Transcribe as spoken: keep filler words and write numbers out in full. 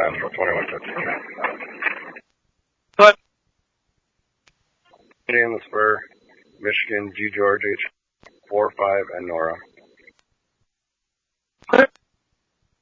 Nashville, twenty-one fifty. But Lady in the Spur, Michigan, G George H four five, and Nora.